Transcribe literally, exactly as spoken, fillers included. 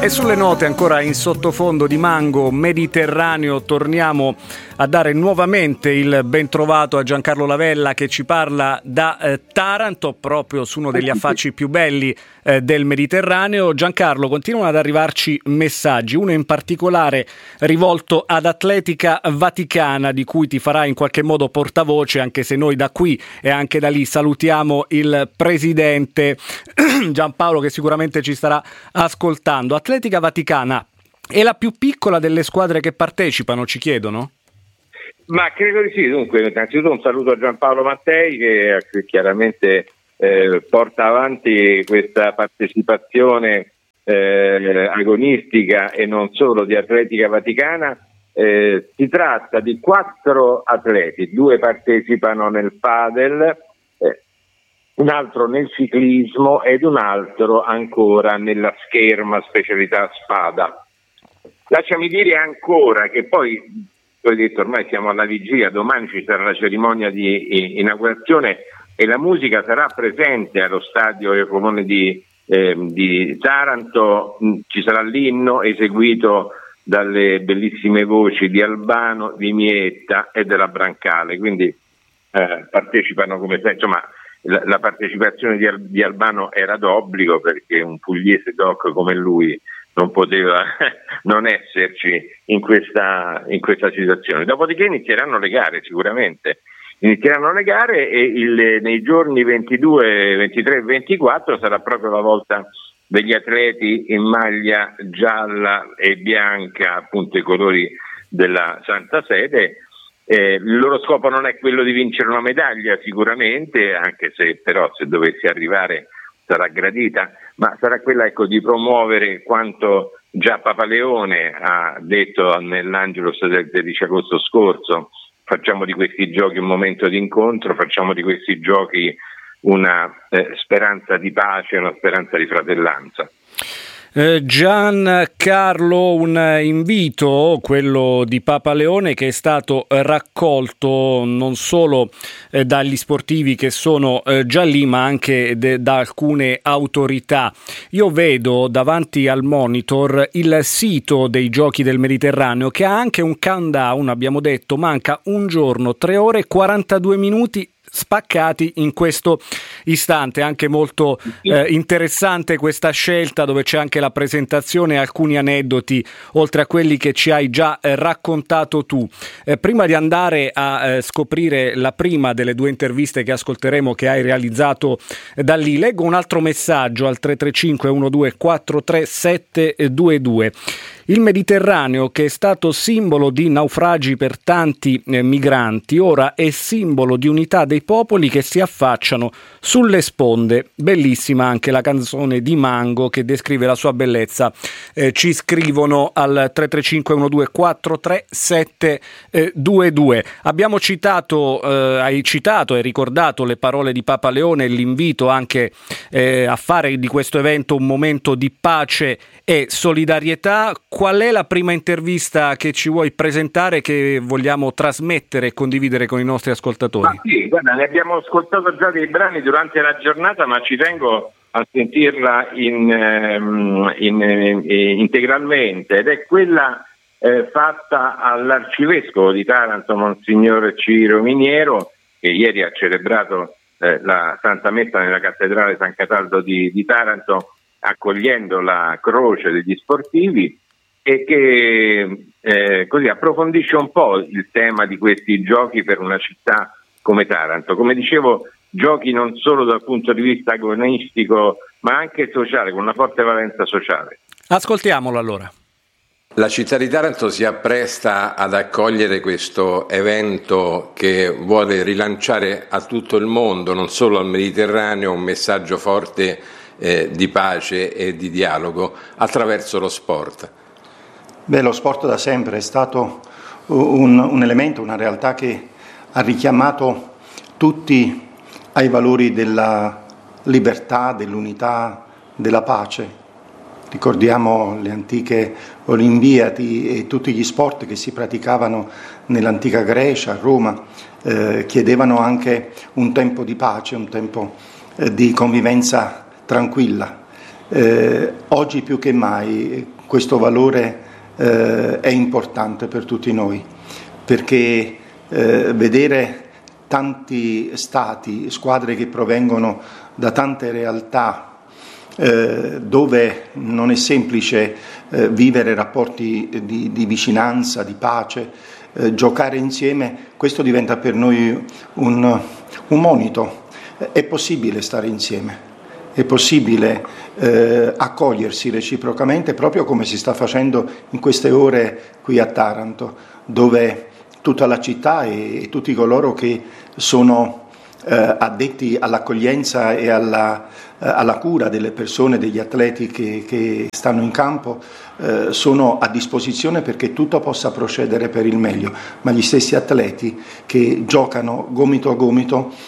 E sulle note ancora in sottofondo di Mango Mediterraneo torniamo a dare nuovamente il bentrovato a Giancarlo Lavella, che ci parla da eh, Taranto, proprio su uno degli affacci più belli eh, del Mediterraneo. Giancarlo, continuano ad arrivarci messaggi, uno in particolare rivolto ad Atletica Vaticana, di cui ti farà in qualche modo portavoce, anche se noi da qui e anche da lì salutiamo il presidente Giampaolo, che sicuramente ci starà ascoltando. Atletica Vaticana è la più piccola delle squadre che partecipano, ci chiedono? Ma credo di sì. Dunque, innanzitutto un saluto a Giampaolo Mattei, che chiaramente eh, porta avanti questa partecipazione eh, agonistica e non solo di Atletica Vaticana. Eh, si tratta di quattro atleti, due partecipano nel padel, eh, un altro nel ciclismo ed un altro ancora nella scherma specialità spada. Lasciami dire ancora che poi, ho detto, ormai siamo alla vigilia, domani ci sarà la cerimonia di inaugurazione e la musica sarà presente allo stadio Comune di, eh, di Taranto. Ci sarà l'inno eseguito dalle bellissime voci di Albano, di Mietta e della Brancale, quindi eh, partecipano come se, insomma, la, la partecipazione di, di Albano era d'obbligo, perché un pugliese doc come lui non poteva non esserci in questa, in questa situazione. Dopodiché inizieranno le gare, sicuramente inizieranno le gare e il, nei giorni ventidue, ventitré e ventiquattro sarà proprio la volta degli atleti in maglia gialla e bianca, appunto i colori della Santa Sede. Eh, il loro scopo non è quello di vincere una medaglia sicuramente, anche se però se dovessi arrivare sarà gradita, ma sarà quella, ecco, di promuovere quanto già Papa Leone ha detto nell'Angelus del tredici agosto scorso: facciamo di questi giochi un momento di incontro, facciamo di questi giochi una eh, speranza di pace, una speranza di fratellanza. Eh, Giancarlo, un invito, quello di Papa Leone, che è stato raccolto non solo eh, dagli sportivi che sono eh, già lì, ma anche de- da alcune autorità. Io vedo davanti al monitor il sito dei Giochi del Mediterraneo, che ha anche un countdown, abbiamo detto, manca un giorno, tre ore e quarantadue minuti spaccati in questo istante. Anche molto eh, interessante questa scelta, dove c'è anche la presentazione e alcuni aneddoti oltre a quelli che ci hai già eh, raccontato tu. Eh, prima di andare a eh, scoprire la prima delle due interviste che ascolteremo, che hai realizzato eh, da lì, leggo un altro messaggio al tre tre cinque uno due quattro tre sette due due. Il Mediterraneo, che è stato simbolo di naufragi per tanti eh, migranti, ora è simbolo di unità dei popoli che si affacciano sulle sponde. Bellissima anche la canzone di Mango che descrive la sua bellezza. Eh, ci scrivono al tre tre cinque uno due quattro tre sette due due. Abbiamo citato, eh, hai citato e ricordato le parole di Papa Leone e l'invito anche eh, a fare di questo evento un momento di pace e solidarietà. Qual è la prima intervista che ci vuoi presentare, che vogliamo trasmettere e condividere con i nostri ascoltatori? Ma sì, guarda, ne abbiamo ascoltato già dei brani durante la giornata, ma ci tengo a sentirla in, in, in, integralmente, ed è quella eh, fatta all'arcivescovo di Taranto, Monsignor Ciro Miniero, che ieri ha celebrato eh, la Santa Messa nella cattedrale San Cataldo di, di Taranto, accogliendo la croce degli sportivi, e che eh, così approfondisce un po' il tema di questi giochi per una città come Taranto. Come dicevo, giochi non solo dal punto di vista agonistico, ma anche sociale, con una forte valenza sociale. Ascoltiamolo allora. La città di Taranto si appresta ad accogliere questo evento che vuole rilanciare a tutto il mondo, non solo al Mediterraneo, un messaggio forte eh, di pace e di dialogo attraverso lo sport. Beh, lo sport da sempre è stato un, un elemento, una realtà che ha richiamato tutti ai valori della libertà, dell'unità, della pace. Ricordiamo le antiche Olimpiadi e tutti gli sport che si praticavano nell'antica Grecia, a Roma, eh, chiedevano anche un tempo di pace, un tempo eh, di convivenza tranquilla. Eh, oggi più che mai questo valore eh, è importante per tutti noi, perché eh, vedere tanti stati, squadre che provengono da tante realtà eh, dove non è semplice eh, vivere rapporti di, di vicinanza, di pace, eh, giocare insieme, questo diventa per noi un, un monito. È possibile stare insieme, è possibile eh, accogliersi reciprocamente, proprio come si sta facendo in queste ore qui a Taranto, dove tutta la città e, e tutti coloro che sono eh, addetti all'accoglienza e alla, eh, alla cura delle persone, degli atleti che, che stanno in campo, eh, sono a disposizione perché tutto possa procedere per il meglio, ma gli stessi atleti che giocano gomito a gomito